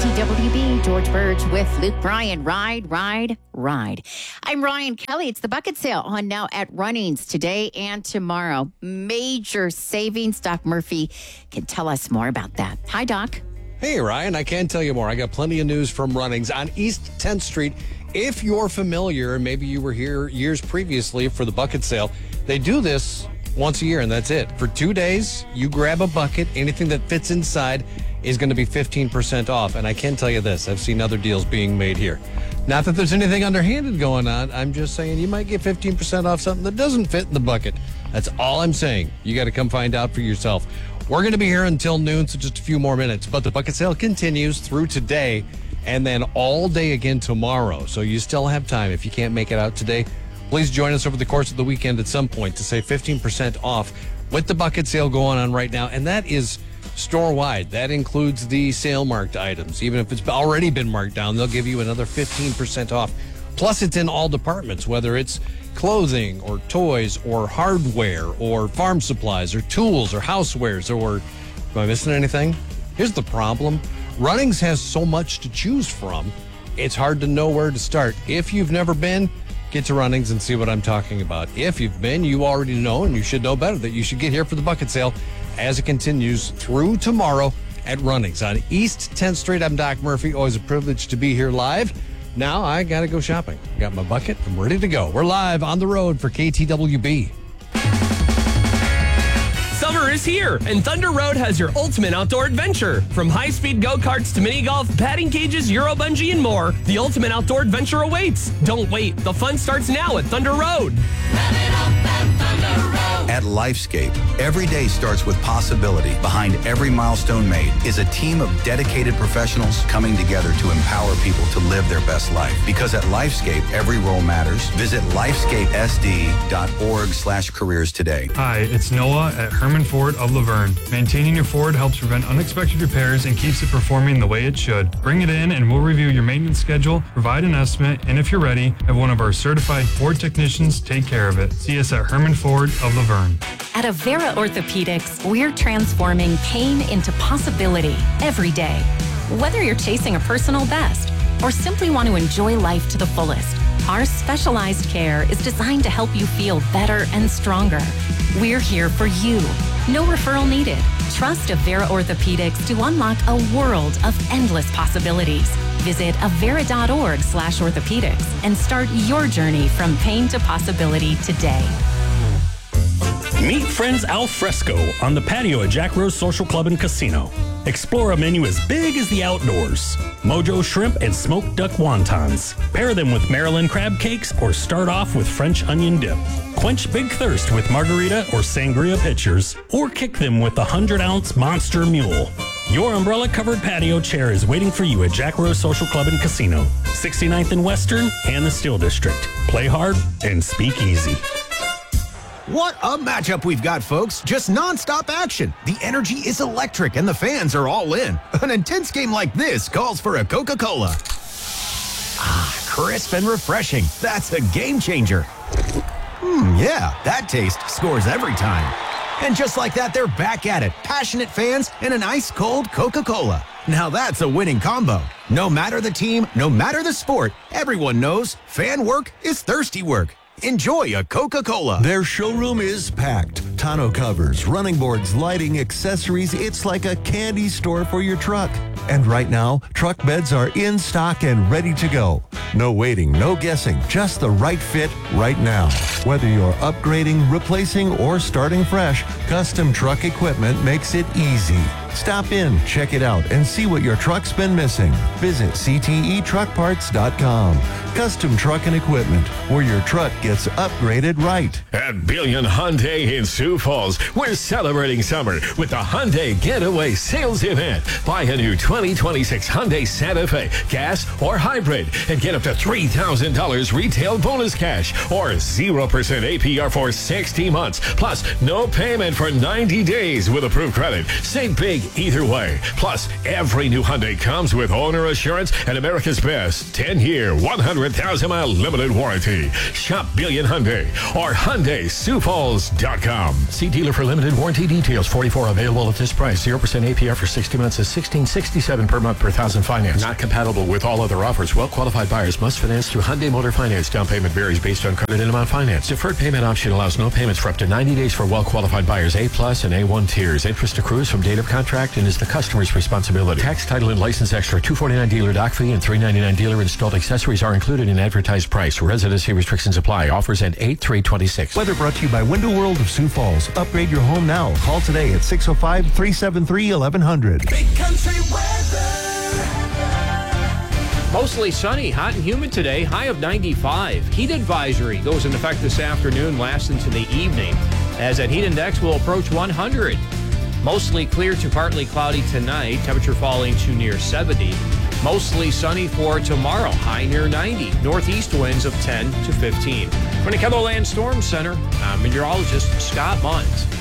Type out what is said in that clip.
KTWB, George Burge with Luke Bryan. Ride, ride, ride. I'm Ryan Kelly. It's the bucket sale on now at Runnings today and tomorrow. Major savings. Doc Murphy can tell us more about that. Hi, Doc. Hey, Ryan. I can tell you more. I got plenty of news from Runnings on East 10th Street. If you're familiar, and maybe you were here years previously for the bucket sale, they do this once a year, and that's it. For 2 days, you grab a bucket. Anything that fits inside is going to be 15% off. And I can tell you this, I've seen other deals being made here. Not that there's anything underhanded going on. I'm just saying you might get 15% off something that doesn't fit in the bucket. That's all I'm saying. You got to come find out for yourself. We're going to be here until noon, so just a few more minutes. But the bucket sale continues through today and then all day again tomorrow. So you still have time. If you can't make it out today, please join us over the course of the weekend at some point to save 15% off with the bucket sale going on right now. And that is store-wide. That includes the sale-marked items. Even if it's already been marked down, they'll give you another 15% off. Plus, it's in all departments, whether it's clothing or toys or hardware or farm supplies or tools or housewares or... Am I missing anything? Here's the problem. Runnings has so much to choose from, it's hard to know where to start. If you've never been, get to Runnings and see what I'm talking about. If you've been, you already know, and you should know better, that you should get here for the bucket sale as it continues through tomorrow at Runnings on East 10th Street. I'm Doc Murphy. Always a privilege to be here live. Now I got to go shopping. Got my bucket. I'm ready to go. We're live on the road for KTWB. Summer is here, and Thunder Road has your ultimate outdoor adventure. From high-speed go-karts to mini-golf, batting cages, Euro bungee, and more, the ultimate outdoor adventure awaits. Don't wait. The fun starts now at Thunder Road. At Lifescape, every day starts with possibility. Behind every milestone made is a team of dedicated professionals coming together to empower people to live their best life. Because at Lifescape, every role matters. Visit lifescapesd.org/careers today. Hi, it's Noah at Herman Ford of Laverne. Maintaining your Ford helps prevent unexpected repairs and keeps it performing the way it should. Bring it in and we'll review your maintenance schedule, provide an estimate, and if you're ready, have one of our certified Ford technicians take care of it. See us at Herman Ford of Laverne. At Avera Orthopedics, we're transforming pain into possibility every day. Whether you're chasing a personal best or simply want to enjoy life to the fullest, our specialized care is designed to help you feel better and stronger. We're here for you. No referral needed. Trust Avera Orthopedics to unlock a world of endless possibilities. Visit avera.org/orthopedics and start your journey from pain to possibility today. Meet friends al fresco on the patio at Jack Rose Social Club and Casino. Explore a menu as big as the outdoors. Mojo shrimp and smoked duck wontons. Pair them with Maryland crab cakes or start off with French onion dip. Quench big thirst with margarita or sangria pitchers, or kick them with the 100-ounce Monster Mule. Your umbrella-covered patio chair is waiting for you at Jack Rose Social Club and Casino, 69th and Western and the Steel District. Play hard and speak easy. What a matchup we've got, folks. Just nonstop action. The energy is electric and the fans are all in. An intense game like this calls for a Coca-Cola. Ah, crisp and refreshing. That's a game changer. Yeah, that taste scores every time. And just like that, they're back at it. Passionate fans and an ice-cold Coca-Cola. Now that's a winning combo. No matter the team, no matter the sport, everyone knows fan work is thirsty work. Enjoy a Coca-Cola. Their showroom is packed. Tonneau covers, running boards, lighting, accessories. It's like a candy store for your truck. And right now, truck beds are in stock and ready to go. No waiting, no guessing, just the right fit right now. Whether you're upgrading, replacing, or starting fresh, Custom Truck Equipment makes it easy. Stop in, check it out, and see what your truck's been missing. Visit ctetruckparts.com. Custom Truck and Equipment, where your truck gets upgraded right. At Billion Hyundai in Sioux Falls, we're celebrating summer with the Hyundai Getaway Sales Event. Buy a new 2026 Hyundai Santa Fe, gas or hybrid, and get up to $3,000 retail bonus cash or 0% APR for 60 months. Plus, no payment for 90 days with approved credit. Save big big either way. Plus, every new Hyundai comes with owner assurance and America's best 10-year, 100,000-mile limited warranty. Shop Billion Hyundai or HyundaiSiouxFalls.com. See dealer for limited warranty details. 44 available at this price. 0% APR for 60 months is $16.67 per month per thousand finance. Not compatible with all other offers. Well-qualified buyers must finance through Hyundai Motor Finance. Down payment varies based on credit and amount financed. Deferred payment option allows no payments for up to 90 days for well-qualified buyers. A-plus and A1 tiers. Interest accrues from date of contract and is the customer's responsibility. Tax, title, and license extra. $249 dealer dock fee and $399 dealer installed accessories are included in advertised price. Residency restrictions apply. Offers end 8/3/26. Weather brought to you by Window World of Sioux Falls. Upgrade your home now. Call today at 605-373-1100. Big country weather. Mostly sunny, hot and humid today, high of 95. Heat advisory goes into effect this afternoon, lasts into the evening, as that heat index will approach 100. Mostly clear to partly cloudy tonight, temperature falling to near 70. Mostly sunny for tomorrow, high near 90. Northeast winds of 10 to 15. From the KELOLAND Storm Center, I'm meteorologist Scott Munns.